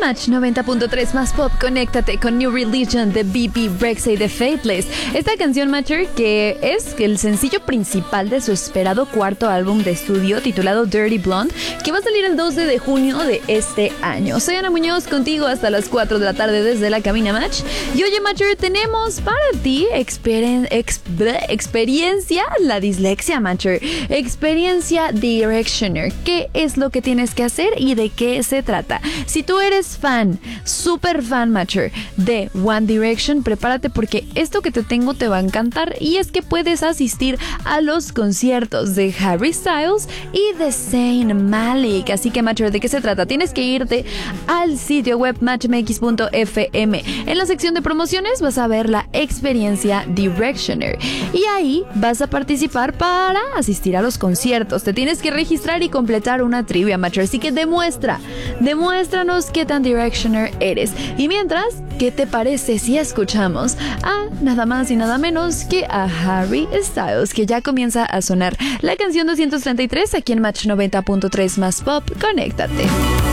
Match 90.3 más pop, conéctate con New Religion de BB Rexha y The Faithless. Esta canción, Matcher, que es el sencillo principal de su esperado cuarto álbum de estudio titulado Dirty Blonde, que va a salir el 12 de junio de este año. Soy Ana Muñoz, contigo hasta las 4 de la tarde desde la cabina Match. Y oye, Matcher, tenemos para ti experiencia, la dislexia, Matcher. Experiencia Directioner. ¿Qué es lo que tienes que hacer y de qué se trata? Si tú eres fan, super fan, Matcher, de One Direction, prepárate porque esto que te tengo te va a encantar, y es que puedes asistir a los conciertos de Harry Styles y de Zayn Malik. Así que, Matcher, ¿de qué se trata? Tienes que irte al sitio web matchmx.fm. En la sección de promociones vas a ver la experiencia Directioner y ahí vas a participar para asistir a los conciertos. Te tienes que registrar y completar una trivia, Matcher. Así que demuéstranos qué tan Directioner eres. Y mientras, ¿qué te parece si escuchamos a nada más y nada menos que a Harry Styles, que ya comienza a sonar la canción 233 aquí en Match 90.3 más pop? Conéctate.